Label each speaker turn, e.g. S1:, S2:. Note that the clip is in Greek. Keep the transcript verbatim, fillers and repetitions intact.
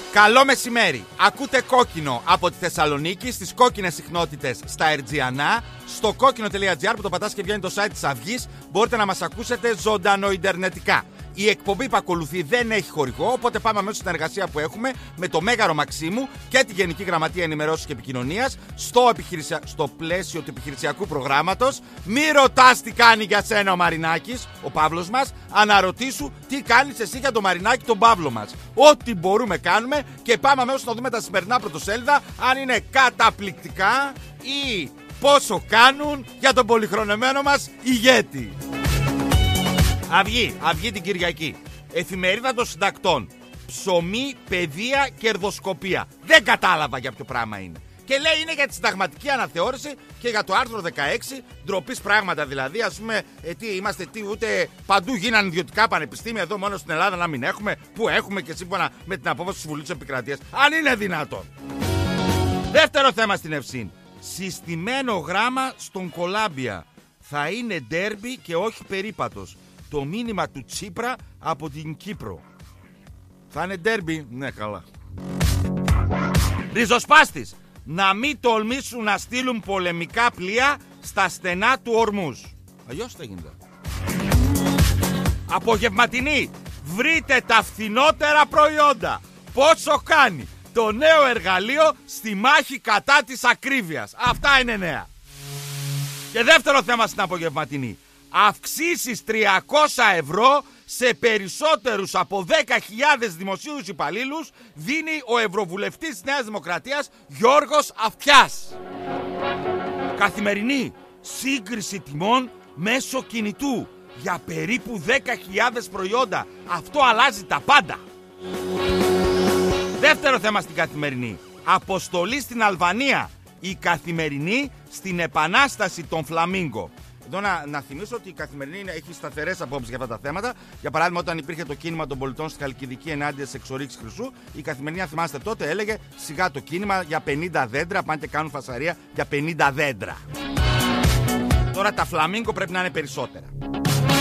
S1: Καλό μεσημέρι. Ακούτε Κόκκινο από τη Θεσσαλονίκη στις κόκκινες συχνότητες στα Ερτζιανά. Στο κόκκινο.gr που το πατάς και βγαίνει το site της Αυγής, μπορείτε να μας ακούσετε ζωντανοιντερνετικά. Η εκπομπή που ακολουθεί δεν έχει χορηγό, οπότε πάμε αμέσως στην εργασία που έχουμε με το Μέγαρο Μαξίμου και τη Γενική Γραμματεία Ενημερώσεως και Επικοινωνίας στο, επιχειρησια... στο πλαίσιο του επιχειρησιακού προγράμματος. Μη ρωτάς τι κάνει για σένα ο Μαρινάκης, ο Παύλος μας, αναρωτήσου τι κάνεις εσύ για τον Μαρινάκη, τον Παύλο μας. Ό,τι μπορούμε κάνουμε και πάμε αμέσως να δούμε τα σημερινά πρωτοσέλιδα, αν είναι καταπληκτικά ή πόσο κάνουν για τον πολυχρονεμένο μας ηγέτη. Αυγή, Αυγή την Κυριακή. Εφημερίδα των συντακτών. Ψωμί, παιδεία, κερδοσκοπία. Δεν κατάλαβα για ποιο πράγμα είναι. Και λέει είναι για τη συνταγματική αναθεώρηση και για το άρθρο δεκαέξι. Ντροπής πράγματα δηλαδή. Ας πούμε, ε, τι είμαστε, τι ούτε παντού γίνανε ιδιωτικά πανεπιστήμια. Εδώ μόνο στην Ελλάδα να μην έχουμε. Που έχουμε και σύμφωνα με την απόφαση του Συμβουλίου της Επικρατείας. Αν είναι δυνατόν. Δεύτερο θέμα στην Ευσύν. Συστημένο γράμμα στον Κολάμπια. Θα είναι ντέρμπι και όχι περίπατος. Το μήνυμα του Τσίπρα από την Κύπρο. Θα είναι ντέρμπι. Ναι, καλά. Ριζοσπάστης. Να μην τολμήσουν να στείλουν πολεμικά πλοία στα στενά του Ορμούζ. Αλλιώς θα γίνεται. Απογευματινή. Βρείτε τα φθηνότερα προϊόντα. Πόσο κάνει το νέο εργαλείο στη μάχη κατά της ακρίβειας. Αυτά είναι νέα. Και δεύτερο θέμα στην απογευματινή. Αυξήσεις τριακόσια ευρώ σε περισσότερους από δέκα χιλιάδες δημοσίους υπαλλήλους δίνει ο Ευρωβουλευτής της Νέας Δημοκρατίας Γιώργος Αυτιάς. Καθημερινή. Σύγκριση τιμών μέσω κινητού για περίπου δέκα χιλιάδες προϊόντα. Αυτό αλλάζει τα πάντα. Δεύτερο θέμα στην Καθημερινή. Αποστολή στην Αλβανία. Η Καθημερινή στην επανάσταση των Φλαμίγκο. Εδώ να, να θυμίσω ότι η Καθημερινή έχει σταθερές απόψεις για αυτά τα θέματα. Για παράδειγμα, όταν υπήρχε το κίνημα των πολιτών στη Χαλκιδική ενάντια στις εξορίξεις χρυσού, η Καθημερινή, αν θυμάστε τότε, έλεγε σιγά το κίνημα για πενήντα δέντρα. Πάνε και κάνουν φασαρία για πενήντα δέντρα. Τώρα τα Φλαμίγκο πρέπει να είναι περισσότερα.